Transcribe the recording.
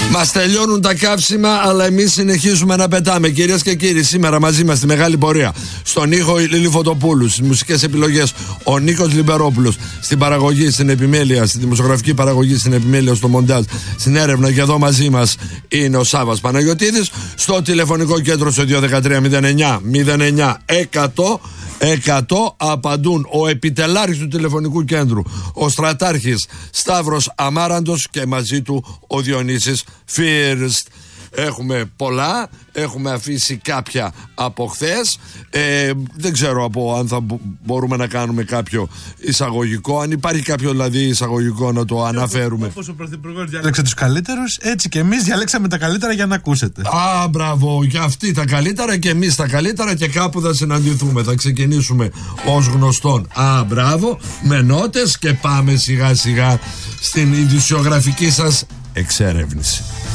Μας τελειώνουν τα καύσιμα, αλλά εμείς συνεχίζουμε να πετάμε. Κυρίες και κύριοι, σήμερα μαζί μας στη μεγάλη πορεία. Στον ήχο η Λίλη Φωτοπούλου, στις μουσικές επιλογές ο Νίκος Λιμπερόπουλος, στην παραγωγή, στην επιμέλεια, στη δημοσιογραφική παραγωγή, στην επιμέλεια, στο μοντάζ, στην έρευνα, και εδώ μαζί μας είναι ο Σάββας Παναγιωτίδης. Στο τηλεφωνικό κέντρο στο 213-09-09-100 απαντούν ο επιτελάρχης του τηλεφωνικού κέντρου, ο στρατάρχης Σταύρος Αμάραντος, και μαζί του ο Διονύσης Φίρστ. Έχουμε πολλά, έχουμε αφήσει κάποια από χθες. Δεν ξέρω αν θα μπορούμε να κάνουμε κάποιο εισαγωγικό. Αν υπάρχει κάποιο δηλαδή εισαγωγικό να το αναφέρουμε. Όπως ο Πρωθυπουργός διάλεξε τους καλύτερους, έτσι και εμείς διαλέξαμε τα καλύτερα για να ακούσετε. Α, μπράβο, και αυτοί τα καλύτερα και εμείς τα καλύτερα, και κάπου θα συναντηθούμε. Θα ξεκινήσουμε ως γνωστόν. Α, μπράβο, με νότες, και πάμε σιγά σιγά στην ειδησιογραφική σας εξέρευνηση.